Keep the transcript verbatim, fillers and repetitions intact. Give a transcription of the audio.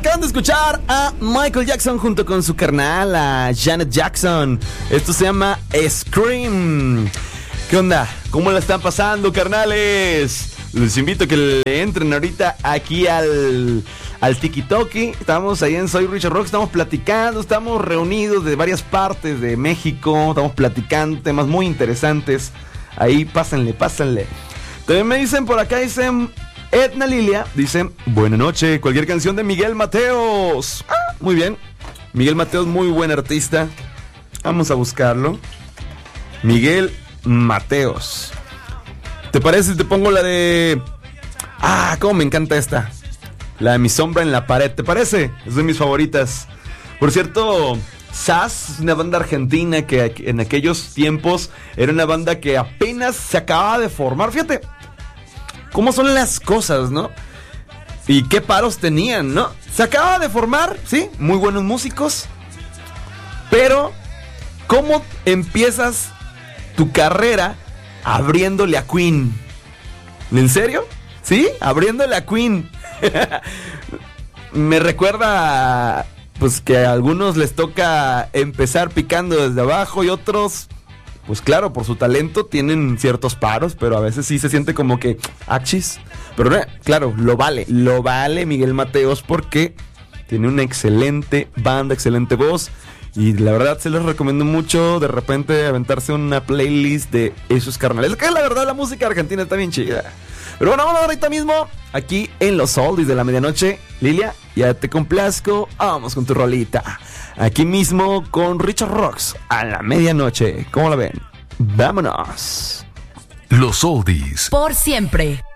Acaban de escuchar a Michael Jackson junto con su carnal, a Janet Jackson. Esto se llama Scream. ¿Qué onda? ¿Cómo la están pasando, carnales? Les invito a que le entren ahorita aquí al, al Tiki-Toki. Estamos ahí en Soy Richard Rock, estamos platicando, estamos reunidos de varias partes de México. Estamos platicando temas muy interesantes. Ahí, pásenle, pásenle. También me dicen por acá, dicen... Edna Lilia dice, buena noche, cualquier canción de Miguel Mateos. Ah, muy bien, Miguel Mateos, muy buen artista. Vamos a buscarlo. Miguel Mateos. ¿Te parece si te pongo la de... Ah, cómo me encanta esta. La de Mi sombra en la pared, ¿te parece? Es de mis favoritas. Por cierto, Sass es una banda argentina que en aquellos tiempos era una banda que apenas se acababa de formar. Fíjate cómo son las cosas, ¿no? Y qué paros tenían, ¿no? Se acaba de formar, ¿sí? Muy buenos músicos. Pero, ¿cómo empiezas tu carrera abriéndole a Queen? ¿En serio? ¿Sí? Abriéndole a Queen. Me recuerda, pues, que a algunos les toca empezar picando desde abajo y otros... Pues claro, por su talento tienen ciertos paros, pero a veces sí se siente como que achis. Pero eh, claro, lo vale, lo vale Miguel Mateos porque tiene una excelente banda, excelente voz. Y la verdad se los recomiendo mucho de repente aventarse una playlist de esos carnales. Que la verdad la música argentina está bien chida. Pero bueno, vamos ahorita mismo aquí en los oldies de la medianoche. Lilia, ya te complazco, vamos con tu rolita. Aquí mismo con Richard Rocks a la medianoche. ¿Cómo la ven? Vámonos. Los oldies por siempre.